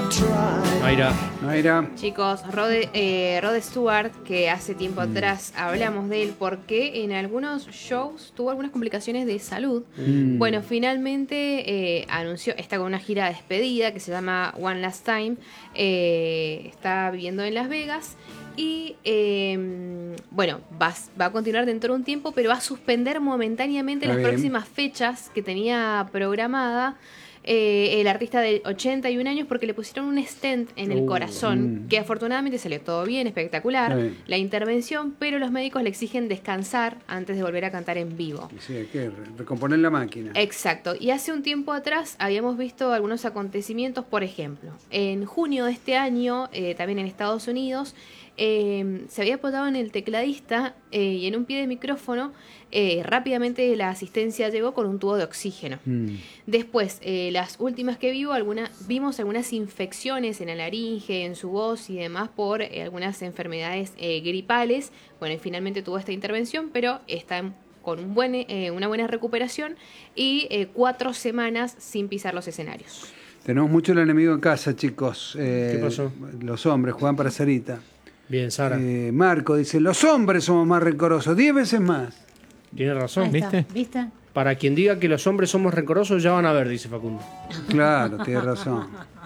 Mayra. Chicos, Rod Stewart, que hace tiempo atrás hablamos de él porque en algunos shows tuvo algunas complicaciones de salud. Bueno, finalmente anunció, está con una gira de despedida que se llama One Last Time. Está viviendo en Las Vegas. Y bueno, va a continuar dentro de un tiempo, pero va a suspender momentáneamente las próximas fechas que tenía programada el artista de 81 años porque le pusieron un stent en el corazón, que afortunadamente salió todo bien, espectacular, la intervención, pero los médicos le exigen descansar antes de volver a cantar en vivo. Sí, hay que recomponer la máquina. Exacto, y hace un tiempo atrás habíamos visto algunos acontecimientos, por ejemplo, en junio de este año, también en Estados Unidos, se había apoyado en el tecladista y en un pie de micrófono. Rápidamente la asistencia llegó con un tubo de oxígeno. Después, las últimas que vimos algunas infecciones en la laringe, en su voz y demás por algunas enfermedades gripales. Bueno, y finalmente tuvo esta intervención, pero está con una buena recuperación y 4 semanas sin pisar los escenarios. Tenemos mucho el enemigo en casa, chicos. ¿Qué pasó? Los hombres juegan para Sarita. Bien, Sara. Marco dice, los hombres somos más rencorosos, 10 veces más. Tiene razón. ¿Viste? Para quien diga que los hombres somos rencorosos, ya van a ver, dice Facundo. Claro, tiene razón.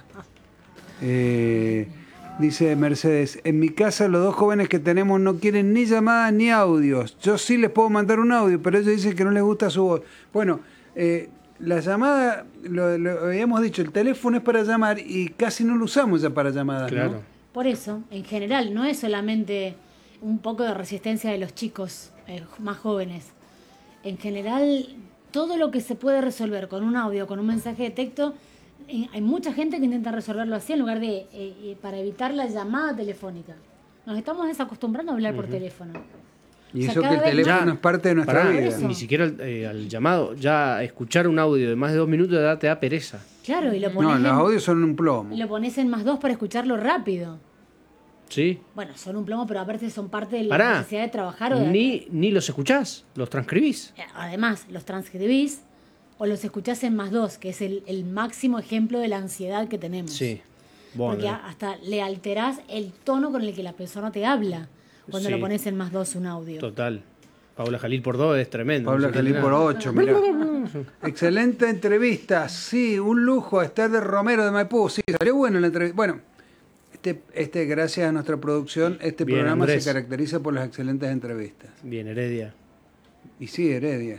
Dice Mercedes, en mi casa los 2 jóvenes que tenemos no quieren ni llamadas ni audios. Yo sí les puedo mandar un audio, pero ellos dicen que no les gusta su voz. Bueno, la llamada, lo habíamos dicho, el teléfono es para llamar y casi no lo usamos ya para llamadas, claro. ¿no? Por eso, en general, no es solamente un poco de resistencia de los chicos más jóvenes. En general, todo lo que se puede resolver con un audio, con un mensaje de texto, hay mucha gente que intenta resolverlo así en lugar de para evitar la llamada telefónica. Nos estamos desacostumbrando a hablar por teléfono. Y eso que el teléfono es parte de nuestra vida. Ni siquiera al llamado, ya escuchar un audio de más de 2 minutos ya te da pereza. Claro, y lo pones los audios son un plomo. Lo pones en +2 para escucharlo rápido. Sí. Bueno, son un plomo, pero aparte son parte de la necesidad de trabajar. Ni los escuchás, los transcribís. Además, los transcribís o los escuchás en +2, que es el máximo ejemplo de la ansiedad que tenemos. Sí. Bueno, porque hasta le alterás el tono con el que la persona te habla cuando lo pones en +2 un audio. Total. Paula Jalil por 2 es tremendo. Paula Jalil por 8, mirá. Excelente entrevista, sí, un lujo. Esther de Romero de Maipú, sí, salió bueno la entrevista. Bueno, gracias a nuestra producción, Bien, programa Andrés. se caracteriza por las excelentes entrevistas. Bien, Heredia. Y sí, Heredia.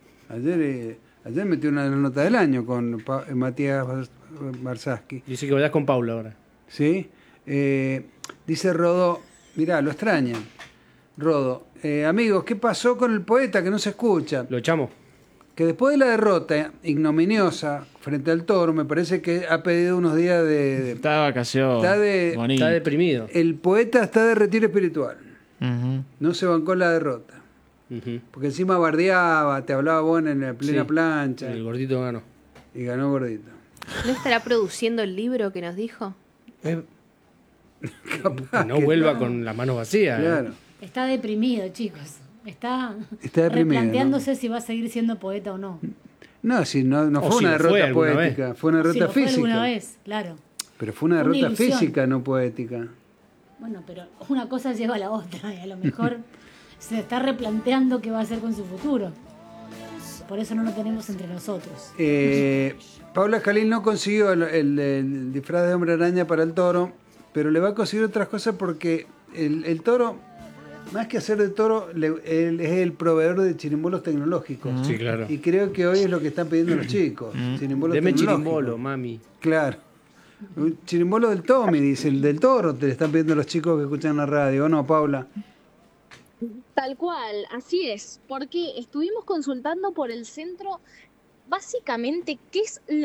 Ayer metió una nota del año con Matías Barsaski. Dice que vayas con Paula ahora. Sí. Dice Rodó, mirá, lo extrañan. Rodo, amigos, ¿qué pasó con el poeta que no se escucha? Lo echamos. Que después de la derrota ignominiosa frente al Toro, me parece que ha pedido unos días de... Está de vacación. Está deprimido. El poeta está de retiro espiritual. Uh-huh. No se bancó la derrota. Uh-huh. Porque encima bardeaba, te hablaba bueno en la plena plancha. El gordito ganó. Y ganó gordito. ¿No estará produciendo el libro que nos dijo? Capaz que no que vuelva no. con las manos vacías. Claro. Está deprimido, chicos. Está deprimido, replanteándose si va a seguir siendo poeta o no. No, si no O fue si una lo fue derrota alguna poética, vez. fue una Si derrota lo fue física. alguna vez, claro. Pero fue una Una derrota ilusión. física, no poética. Bueno, pero una cosa lleva a la otra y a lo mejor se está replanteando qué va a hacer con su futuro. Por eso no lo tenemos entre nosotros. Paula Jalil no consiguió el disfraz de Hombre Araña para el Toro, pero le va a conseguir otras cosas porque el Toro, más que hacer de Toro, él es el proveedor de chirimbolos tecnológicos. Sí, claro. Y creo que hoy es lo que están pidiendo los chicos. Chirimbolos Deme tecnológicos. chirimbolo, mami. Claro. Un chirimbolo del Tommy, dice, el del Toro, te le están pidiendo los chicos que escuchan la radio. ¿O no, Paula? Tal cual, así es, porque estuvimos consultando por el centro básicamente qué es